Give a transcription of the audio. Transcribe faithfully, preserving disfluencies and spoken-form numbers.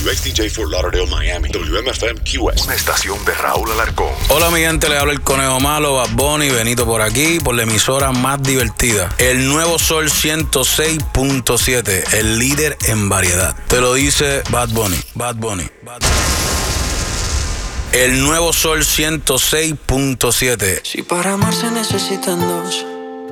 W X T J Fort Lauderdale, Miami. W M F M Q S. Una estación de Raúl Alarcón. Hola mi gente, le habla el Conejo Malo, Bad Bunny, Benito por aquí, por la emisora más divertida. El Nuevo Sol ciento seis punto siete, el líder en variedad. Te lo dice Bad Bunny, Bad Bunny, Bad Bunny. El Nuevo Sol ciento seis punto siete. Si para amar se necesitan dos,